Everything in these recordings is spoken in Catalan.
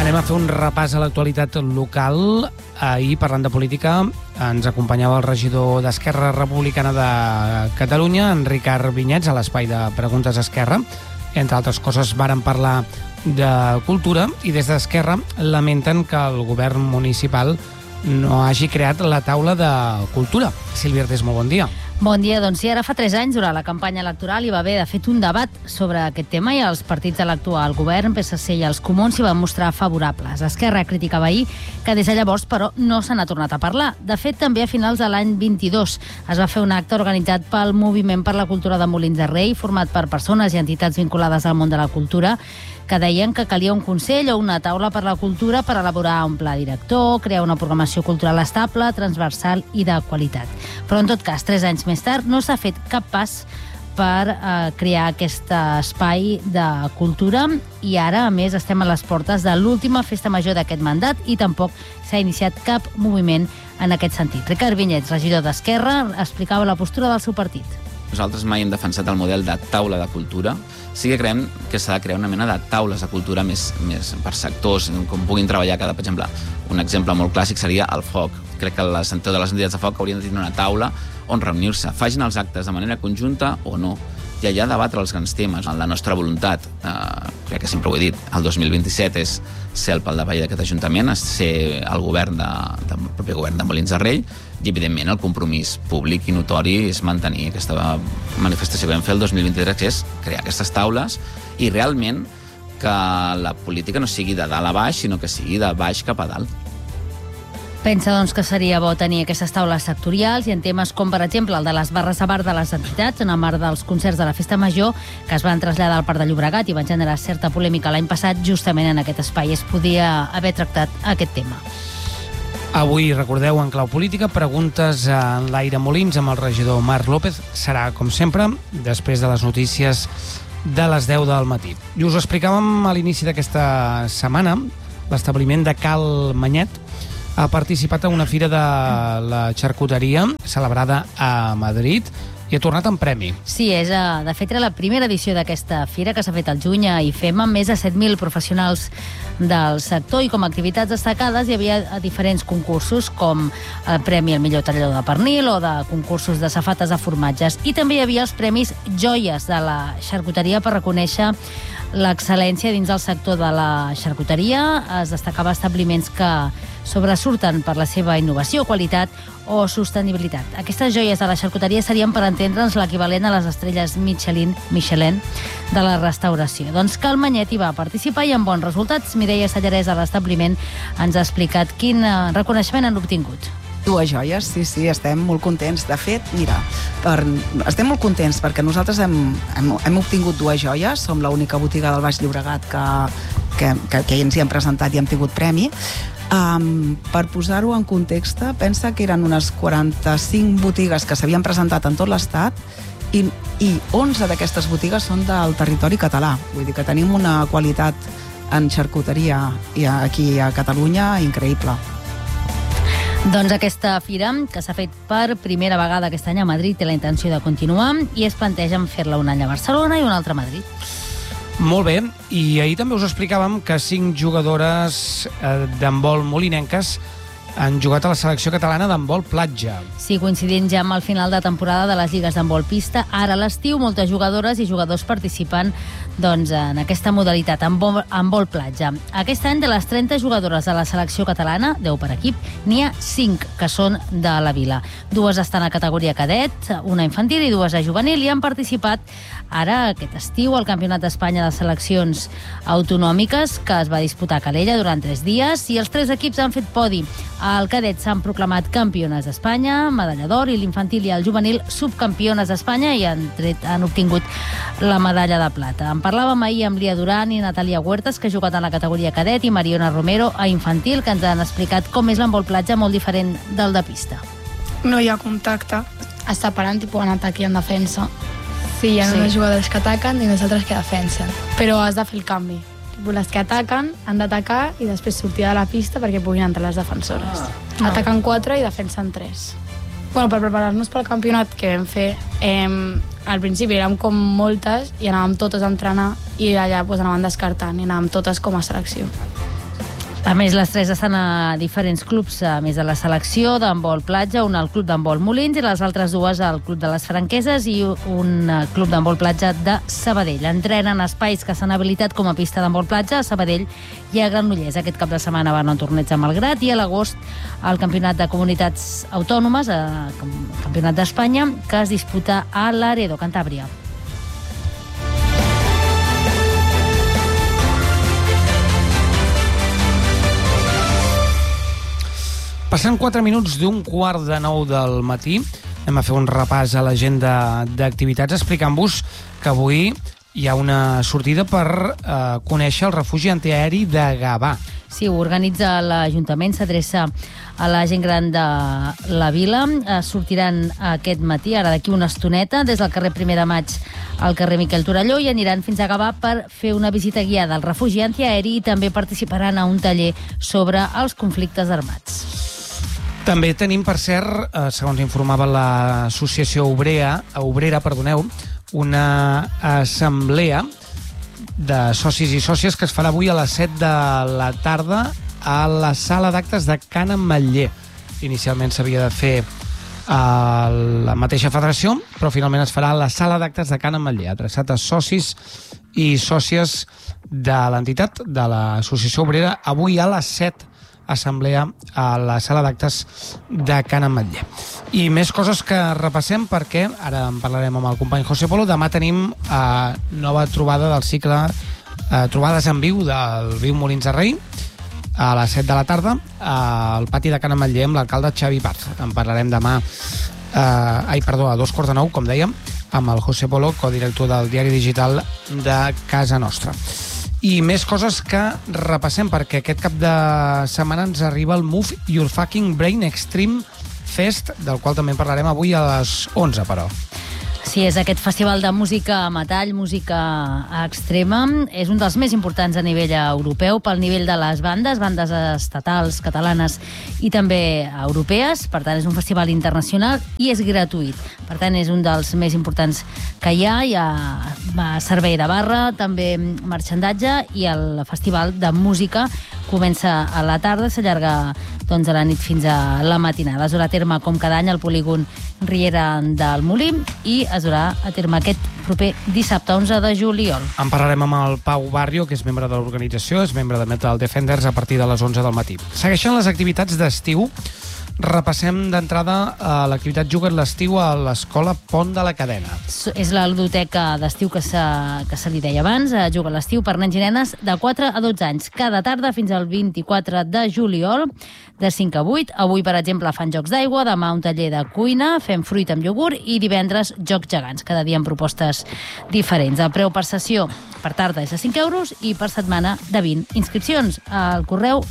Anem a fer un repàs a l'actualitat local. Ahir, parlant de política, ens acompanyava el regidor d'Esquerra Republicana de Catalunya, en Ricard Vinyets, a l'espai de Preguntes Esquerra. Entre altres coses, varen parlar de cultura i des d'Esquerra lamenten que el govern municipal no hagi creat la taula de cultura. Sílvia Artés, molt bon dia. Bon dia, doncs sí, ara fa 3 anys, durant la campanya electoral, hi va haver, de fet, un debat sobre aquest tema i els partits de l'actual govern, PSC i els Comuns, s'hi van mostrar favorables. Esquerra criticava ahir que des de llavors, però, no se n'ha tornat a parlar. De fet, també a finals de l'any 22 es va fer un acte organitzat pel Moviment per la Cultura de Molins de Rei, format per persones i entitats vinculades al món de la cultura, que deien que calia un consell o una taula per la cultura per elaborar un pla director, crear una programació cultural estable, transversal i de qualitat. Però, en tot cas, 3 anys més tard, no s'ha fet cap pas per crear aquest espai de cultura i ara, a més, estem a les portes de l'última festa major d'aquest mandat i tampoc s'ha iniciat cap moviment en aquest sentit. Ricard Vinyets, regidor d'Esquerra, explicava la postura del seu partit. Nosaltres mai hem defensat el model de taula de cultura. Sí que creiem que s'ha de crear una mena de taules de cultura més per sectors, com puguin treballar cada, per exemple, un exemple molt clàssic seria el foc. Crec que totes les entitats de foc haurien de tenir una taula on reunir-se, facin els actes de manera conjunta o no, i allà debatre els grans temes. La nostra voluntat, crec que sempre ho he dit, el 2027 és ser el pal de paller d'aquest Ajuntament, és ser el propi govern de Molins de Rei, i evidentment el compromís públic i notori és mantenir aquesta manifestació que vam fer el 2023, que és crear aquestes taules i realment que la política no sigui de dalt a baix, sinó que sigui de baix cap a dalt. Pensa, doncs, que seria bo tenir aquestes taules sectorials i en temes com, per exemple, el de les barres de bar de les entitats en el marc dels concerts de la Festa Major, que es van traslladar al Parc de Llobregat i van generar certa polèmica l'any passat, justament en aquest espai es podia haver tractat aquest tema. Avui, recordeu, en clau política, preguntes en l'Aire Molins amb el regidor Marc López. Serà, com sempre, després de les notícies de les 10 del matí. I us explicàvem a l'inici d'aquesta setmana l'establiment de Cal Manyet ha participat en una fira de la xarcuteria celebrada a Madrid i ha tornat amb premi. Sí, de fet era la primera edició d'aquesta fira que s'ha fet al juny a IFEMA amb més de 7.000 professionals del sector i com a activitats destacades hi havia diferents concursos com el Premi al millor tallador de pernil o de concursos de safates de formatges i també hi havia els premis joies de la xarcuteria per reconèixer l'excel·lència dins del sector de la xarcuteria. Es destacava establiments que sobresurten per la seva innovació, qualitat o sostenibilitat. Aquestes joies de la xarcuteria serien, per entendre'ns, l'equivalent a les estrelles Michelin de la restauració. Doncs Cal Manyet hi va participar i amb bons resultats. Mireia Sallarès, a l'establiment, ens ha explicat quin reconeixement han obtingut. 2 joies, sí, estem molt contents. De fet, mira, estem molt contents perquè nosaltres hem obtingut 2 joies, som l'única botiga del Baix Llobregat que ens hi hem presentat i hem tingut premi. Per posar-ho en context, pensa que eren unes 45 botigues que s'havien presentat en tot l'Estat i 11 d'aquestes botigues són del territori català. Vull dir que tenim una qualitat en xarcuteria aquí a Catalunya increïble. Doncs aquesta fira, que s'ha fet per primera vegada aquest any a Madrid, té la intenció de continuar i es plantegen fer-la un any a Barcelona i un altre a Madrid. Molt bé, i ahir també us explicàvem que 5 jugadores d'handbol molinenques han jugat a la selecció catalana d'handbol platja. Sí, coincidint ja amb el final de temporada de les lligues d'handbol pista, ara a l'estiu moltes jugadores i jugadors participen en aquesta modalitat, handbol platja. Aquest any, de les 30 jugadores de la selecció catalana, 10 per equip, n'hi ha 5 que són de la vila. 2 estan a categoria cadet, una infantil i 2 a juvenil, i han participat ara aquest estiu al Campionat d'Espanya de Seleccions Autonòmiques, que es va disputar a Calella durant 3 dies, i els 3 equips han fet podi. Al cadet s'han proclamat campiones d'Espanya, medalla d'or, i l'infantil i el juvenil subcampiones d'Espanya i han obtingut la medalla de plata. En parlàvem ahir amb Lia Duran i Natàlia Huertas, que ha jugat en la categoria cadet, i Mariona Romero a infantil, que ens han explicat com és l'handbol platja, molt diferent del de pista. No hi ha contacte. Es separen tipus en atac i en defensa. Sí, hi ha unes jugadores que ataquen i nosaltres que defensen. Però has de fer el canvi. Les que ataquen han d'atacar i després sortir de la pista perquè puguin entrar les defensores. Ataquen 4 i defensen 3. Per preparar-nos pel campionat que vam fer, al principi érem com moltes i anàvem totes a entrenar i allà anàvem descartant i anàvem totes com a selecció. A més, les 3 estan a diferents clubs, a més de la selecció d'handbol platja, un al club d'handbol Molins i les altres 2 al club de les Franqueses i un club d'handbol platja de Sabadell. Entrenen espais que s'han habilitat com a pista d'handbol platja a Sabadell i a Granollers. Aquest cap de setmana van a un torneig a Malgrat i a l'agost al Campionat de Comunitats Autònomes, Campionat d'Espanya, que es disputa a Laredo, Cantàbria. Passant 4 minuts d'un 8:45 del matí, anem a fer un repàs a l'agenda d'activitats explicant-vos que avui hi ha una sortida per conèixer el refugi antiaeri de Gavà. Sí, ho organitza l'Ajuntament, s'adreça a la gent gran de la vila. Sortiran aquest matí, ara d'aquí una estoneta, des del carrer 1 de Maig al carrer Miquel Torelló i aniran fins a Gavà per fer una visita guiada al refugi antiaeri i també participaran a un taller sobre els conflictes armats. També tenim, per cert, segons informava l'Associació Obrera, una assemblea de socis i sòcies que es farà avui a les 7 de la tarda a la sala d'actes de Can Ametller. Inicialment s'havia de fer a la mateixa federació, però finalment es farà a la sala d'actes de Can Ametller, adreçat a socis i sòcies de l'entitat de l'Associació Obrera, avui a les 7 assemblea a la sala d'actes de Can Ametller. I més coses que repassem perquè ara en parlarem amb el company José Polo. Demà tenim nova trobada del cicle Trobades en Viu del Viu Molins de Rei a les 7 de la tarda al pati de Can Ametller amb l'alcalde Xavi Paz. En parlarem demà a 2:45, com dèiem, amb el José Polo, codirector del diari digital de casa nostra. I més coses que repassem, perquè aquest cap de setmana ens arriba el Move Your Fucking Brain Extreme Fest, del qual també en parlarem avui a les 11, però. Sí, és aquest festival de música a metall, música extrema. És un dels més importants a nivell europeu pel nivell de les bandes estatals, catalanes i també europees. Per tant, és un festival internacional i és gratuït. Per tant, és un dels més importants que hi ha. Hi ha servei de barra, també marxandatge, i el festival de música comença a la tarda, s'allarga a la nit fins a la matinada. Es durà a terme, com cada any, al polígon Riera del Molí i es durà a terme aquest proper dissabte, 11 de juliol. En parlarem amb el Pau Barrio, que és membre de l'organització, és membre de Metal Defenders, a partir de les 11 del matí. Segueixen les activitats d'estiu. Repassem d'entrada l'activitat Juga't l'estiu a l'Escola Pont de la Cadena. És la ludoteca d'estiu que se li deia abans, Juga't l'estiu per nens i nenes de 4 a 12 anys, cada tarda fins al 24 de juliol, de 5 a 8. Avui, per exemple, fan jocs d'aigua, demà un taller de cuina, fem fruit amb iogurt i divendres jocs gegants, cada dia amb propostes diferents. El preu per sessió per tarda és de 5 euros i per setmana de 20. Inscripcions al correu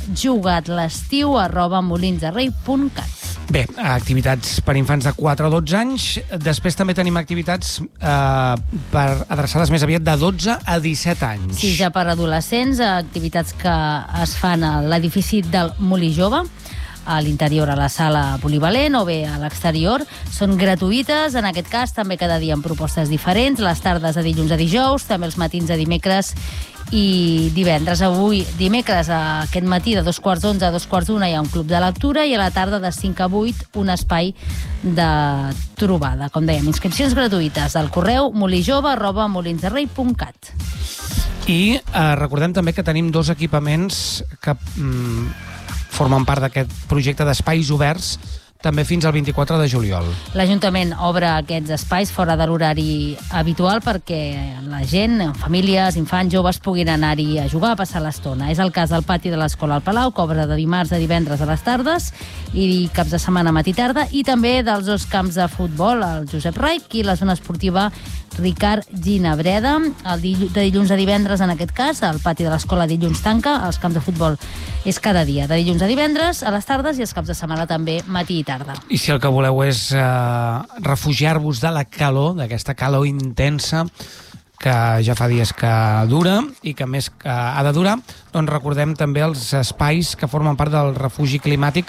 jugatlestiu@molinsderrei.cat. Bé, activitats per infants de 4 a 12 anys. Després també tenim activitats adreçades més aviat de 12 a 17 anys. Sí, ja per adolescents, activitats que es fan a l'edifici del Molí Jove, a l'interior a la sala polivalent o bé a l'exterior. Són gratuïtes, en aquest cas també cada dia amb propostes diferents, les tardes de dilluns a dijous, també els matins de dimecres i divendres. Avui, dimecres, aquest matí de 2:15 a 2:45 hi ha un club de lectura i a la tarda de 5 a 8 un espai de trobada. Com dèiem, inscripcions gratuïtes al correu molijove@molinsderrei.cat. I recordem també que tenim 2 equipaments que formen part d'aquest projecte d'espais oberts també fins al 24 de juliol. L'Ajuntament obre aquests espais fora de l'horari habitual perquè la gent, famílies, infants, joves, puguin anar-hi a jugar, a passar l'estona. És el cas del pati de l'Escola al Palau, que obre de dimarts a divendres a les tardes i caps de setmana matí i tarda, i també dels 2 camps de futbol, el Josep Raich i la zona esportiva Ricard Ginabreda. De dilluns a divendres, en aquest cas, el pati de l'escola dilluns tanca, els camps de futbol és cada dia, de dilluns a divendres, a les tardes, i els caps de setmana també, matí i tarda. I si el que voleu és refugiar-vos de la calor, d'aquesta calor intensa, que ja fa dies que dura i que més que ha de durar, doncs recordem també els espais que formen part del refugi climàtic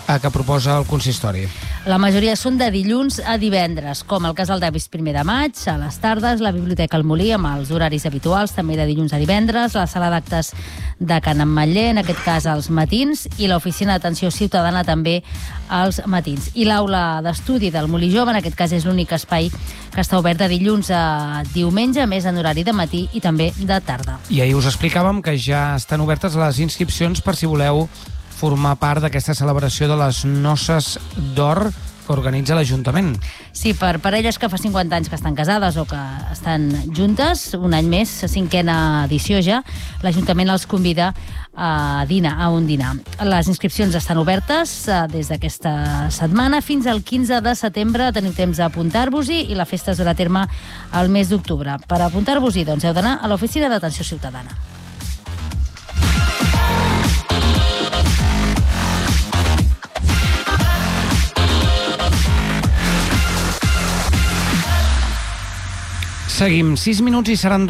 que proposa el consistori. La majoria són de dilluns a divendres, com el Casal d'Avis 1 de maig, a les tardes, la Biblioteca El Molí, amb els horaris habituals, també de dilluns a divendres, la sala d'actes de Can Ametller, en aquest cas als matins, i l'oficina d'atenció ciutadana també als matins. I l'aula d'estudi del Molí Jove, en aquest cas és l'únic espai que està obert de dilluns a diumenge, més en horari de matí i també de tarda. I ahir us explicàvem que ja estan obertes les inscripcions per si voleu formar part d'aquesta celebració de les noces d'or que organitza l'Ajuntament. Sí, per parelles que fa 50 anys que estan casades o que estan juntes, un any més, 5a edició ja, l'Ajuntament els convida a un dinar. Les inscripcions estan obertes des d'aquesta setmana fins al 15 de setembre. Teniu temps d'apuntar-vos-hi i la festa es durà a terme al mes d'octubre. Per apuntar-vos-hi, doncs, heu d'anar a l'Oficina d'Atenció Ciutadana. Seguim 6 minuts i seran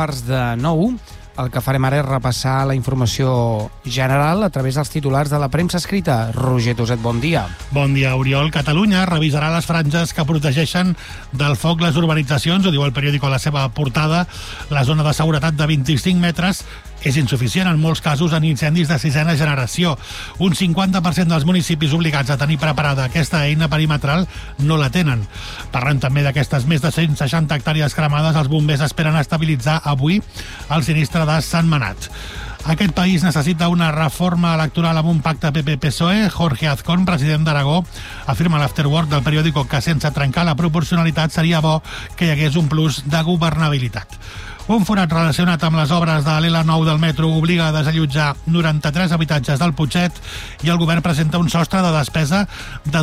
8:45. El que farem ara és repassar la informació general a través dels titulars de la premsa escrita. Roger Toset, bon dia. Bon dia, Oriol. Catalunya revisarà les franges que protegeixen del foc les urbanitzacions, ho diu el periòdico a la seva portada. La zona de seguretat de 25 metres és insuficient en molts casos en incendis de 6a generació. Un 50% dels municipis obligats a tenir preparada aquesta eina perimetral no la tenen. Parlant també d'aquestes més de 160 hectàrees cremades, els bombers esperen estabilitzar avui el sinistre de Sentmenat. Aquest país necessita una reforma electoral amb un pacte PP-PSOE. Jorge Azcón, president d'Aragó, afirma a l'Afterwork del periòdico que sense trencar la proporcionalitat seria bo que hi hagués un plus de governabilitat. Un forat relacionat amb les obres de l'L9 del metro obliga a desallotjar 93 habitatges del Putxet i el govern presenta un sostre de despesa de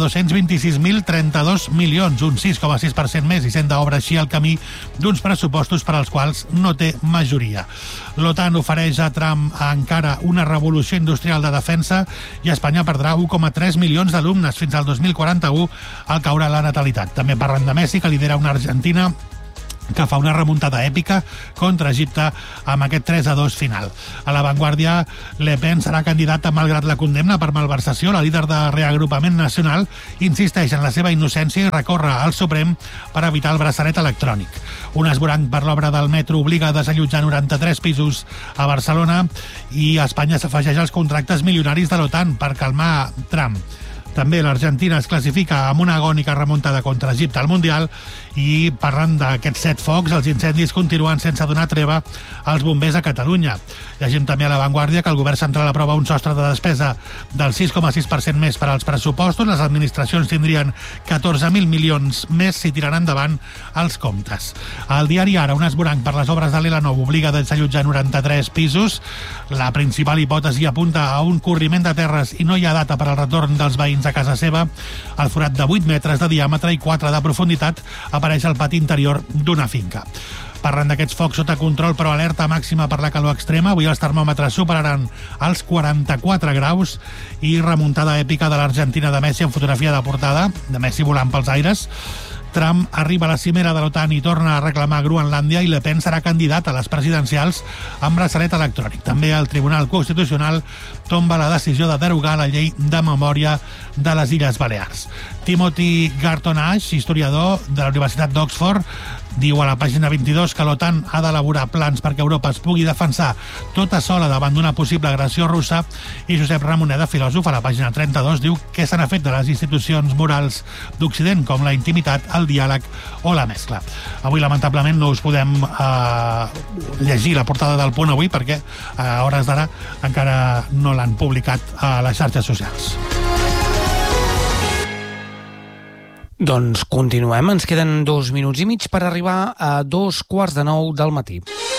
226.032 milions, un 6,6% més, i sent d'obra així el camí d'uns pressupostos per als quals no té majoria. L'OTAN ofereix a Trump encara una revolució industrial de defensa i Espanya perdrà 1,3 milions d'alumnes fins al 2041 al caure la natalitat. També parlen de Messi, que lidera una Argentina que fa una remuntada èpica contra Egipte amb aquest 3-2 final. A La Vanguardia, Le Pen serà candidata malgrat la condemna per malversació. La líder de Reagrupament Nacional insisteix en la seva innocència i recorre al Suprem per evitar el braçalet electrònic. Un esvoranc per l'obra del metro obliga a desallotjar 93 pisos a Barcelona i Espanya s'afegeix als contractes milionaris de l'OTAN per calmar Trump. També l'Argentina es classifica amb una agònica remuntada contra Egipte al Mundial i parlant d'aquests 7 focs, els incendis continuen sense donar treva als bombers a Catalunya. Llegim també a La Vanguardia que el govern central aprova un sostre de despesa del 6,6% més per als pressupostos. Les administracions tindrien 14.000 milions més si tiraran endavant els comptes. Al diari Ara, un esvoranc per les obres de l'L9 obliga a desallotjar 93 pisos. La principal hipòtesi apunta a un corriment de terres i no hi ha data per al retorn dels veïns a casa seva. El forat de 8 metres de diàmetre i 4 de profunditat apareix al pati interior d'una finca. Parlant d'aquests focs sota control, però alerta màxima per la calor extrema. Avui els termòmetres superaran els 44 graus i remuntada èpica de l'Argentina de Messi en fotografia de portada, de Messi volant pels aires. Trump arriba a la cimera de l'OTAN i torna a reclamar Groenlàndia i Le Pen serà candidat a les presidencials amb braçalet electrònic. També el Tribunal Constitucional tomba la decisió de derogar la llei de memòria de les Illes Balears. Timothy Garton Ash, historiador de la Universitat d'Oxford, diu a la pàgina 22 que l'OTAN ha d'elaborar plans perquè Europa es pugui defensar tota sola davant d'una possible agressió russa, i Josep Ramoneda, filòsof, a la pàgina 32 diu què se n'ha fet de les institucions morals d'Occident, com la intimitat, el diàleg o la mescla. Avui, lamentablement, no us podem llegir la portada del Punt avui perquè a hores d'ara encara no l'han publicat a les xarxes socials. Doncs continuem, ens queden 2 minuts i mig per arribar a 8:45 del matí.